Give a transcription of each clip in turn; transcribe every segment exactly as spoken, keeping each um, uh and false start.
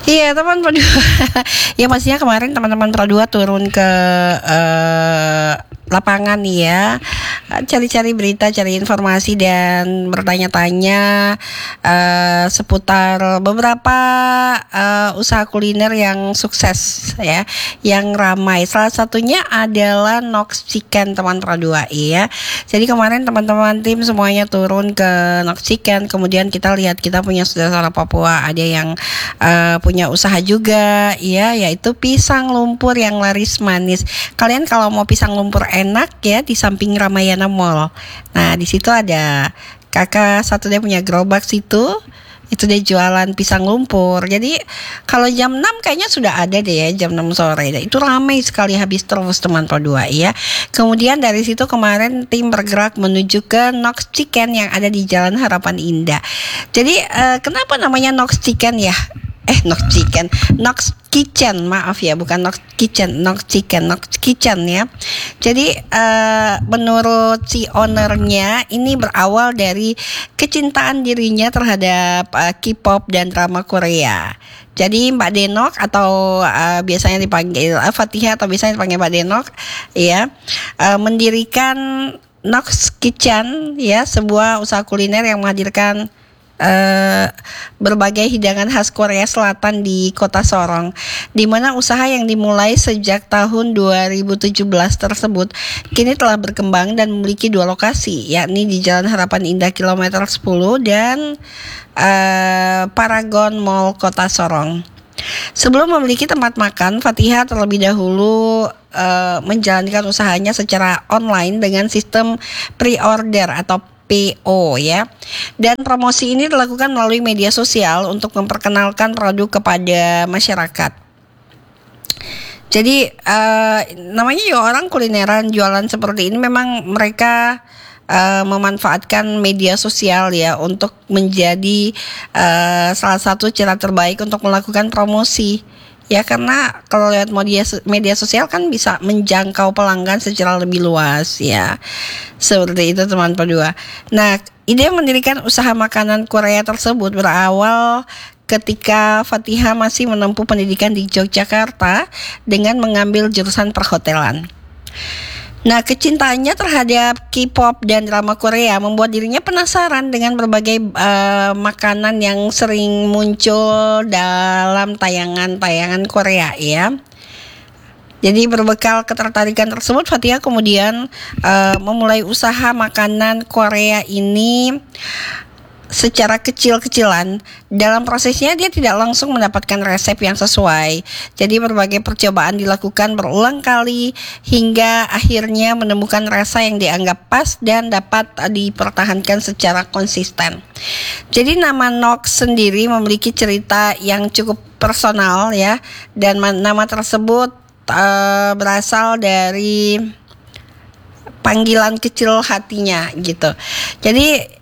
Iya teman Pradua. Ya pastinya kemarin teman-teman Pradua turun ke uh, lapangan nih ya, cari-cari berita, cari informasi dan bertanya-tanya uh, seputar beberapa uh, usaha kuliner yang sukses ya, yang ramai. Salah satunya adalah Nox Chicken teman Pradua ya. Jadi kemarin teman-teman tim semuanya turun ke Nox Chicken. Kemudian kita lihat kita punya saudara-saudara Papua ada yang uh, punya usaha juga ya, yaitu pisang lumpur yang laris manis. Kalian kalau mau pisang lumpur enak ya di samping Ramayana Mall. Nah di situ ada kakak satu dia punya gerobak situ. Itu dia jualan pisang lumpur. Jadi kalau jam enam kayaknya sudah ada deh ya, jam enam sore. Itu ramai sekali, habis terus teman Pradua ya. Kemudian dari situ kemarin tim bergerak menuju ke Nox Chicken yang ada di Jalan Harapan Indah. Jadi eh, kenapa namanya Nox Chicken ya? Eh Nox Chicken, Nox Kitchen, maaf ya, bukan Nox Kitchen, Nox Chicken, Nox Kitchen ya. Jadi uh, menurut si ownernya ini berawal dari kecintaan dirinya terhadap uh, K-pop dan drama Korea. Jadi Mbak Denok atau uh, biasanya dipanggil uh, Fatihah atau biasanya dipanggil Mbak Denok ya, uh, mendirikan Nox Kitchen ya, sebuah usaha kuliner yang menghadirkan Uh, berbagai hidangan khas Korea Selatan di Kota Sorong, di mana usaha yang dimulai sejak tahun dua ribu tujuh belas tersebut kini telah berkembang dan memiliki dua lokasi, yakni di Jalan Harapan Indah kilometer sepuluh dan uh, Paragon Mall Kota Sorong. Sebelum memiliki tempat makan, Fatihah terlebih dahulu uh, menjalankan usahanya secara online dengan sistem pre-order atau P O ya. Dan promosi ini dilakukan melalui media sosial untuk memperkenalkan produk kepada masyarakat. Jadi uh, namanya juga orang kulineran jualan seperti ini, memang mereka uh, memanfaatkan media sosial ya untuk menjadi uh, salah satu cara terbaik untuk melakukan promosi. Ya karena kalau lihat media media sosial kan bisa menjangkau pelanggan secara lebih luas ya. Seperti itu teman Pradua. Nah, ide mendirikan usaha makanan Korea tersebut berawal ketika Fatihah masih menempuh pendidikan di Yogyakarta dengan mengambil jurusan perhotelan. Nah, kecintaannya terhadap K-pop dan drama Korea membuat dirinya penasaran dengan berbagai uh, makanan yang sering muncul dalam tayangan-tayangan Korea ya. Jadi berbekal ketertarikan tersebut, Fatihah kemudian uh, memulai usaha makanan Korea ini secara kecil-kecilan. Dalam prosesnya dia tidak langsung mendapatkan resep yang sesuai. Jadi berbagai percobaan dilakukan berulang kali hingga akhirnya menemukan rasa yang dianggap pas dan dapat dipertahankan secara konsisten. Jadi nama Nox sendiri memiliki cerita yang cukup personal ya, dan nama tersebut uh, berasal dari panggilan kecil hatinya gitu. Jadi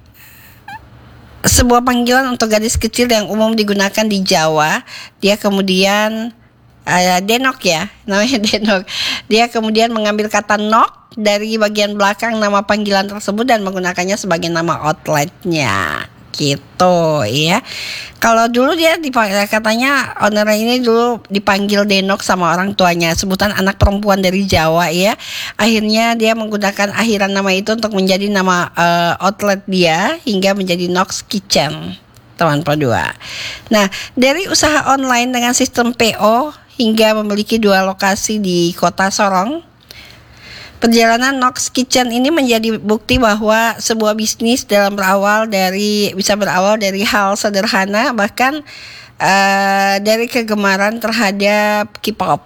sebuah panggilan untuk gadis kecil yang umum digunakan di Jawa. Dia kemudian uh, Denok ya, namanya Denok. Dia kemudian mengambil kata nok dari bagian belakang nama panggilan tersebut dan menggunakannya sebagai nama outletnya gitu ya. Kalau dulu dia dipanggil, katanya owner ini dulu dipanggil Denok sama orang tuanya, sebutan anak perempuan dari Jawa ya. Akhirnya dia menggunakan akhiran nama itu untuk menjadi nama uh, outlet dia hingga menjadi Nox Kitchen teman Pradua. Nah, dari usaha online dengan sistem P O hingga memiliki dua lokasi di Kota Sorong, perjalanan Nox Kitchen ini menjadi bukti bahwa sebuah bisnis dalam berawal dari bisa berawal dari hal sederhana, bahkan uh, dari kegemaran terhadap K-pop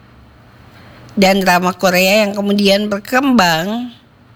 dan drama Korea yang kemudian berkembang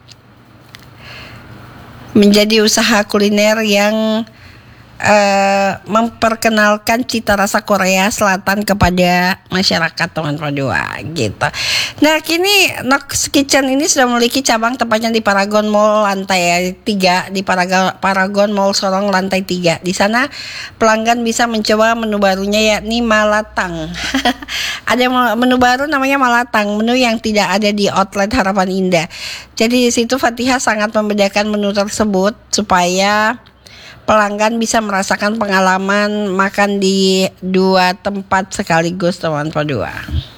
menjadi usaha kuliner yang Uh, memperkenalkan cita rasa Korea Selatan kepada masyarakat teman Pradua gitu. Nah kini Nox Kitchen ini sudah memiliki cabang tepatnya di Paragon Mall lantai tiga, di Paragon, Paragon Mall Sorong lantai tiga. Di sana pelanggan bisa mencoba menu barunya yakni Malatang. Ada menu baru namanya Malatang, menu yang tidak ada di outlet Harapan Indah. Jadi di situ Fatihah sangat membedakan menu tersebut supaya pelanggan bisa merasakan pengalaman makan di dua tempat sekaligus teman Podua.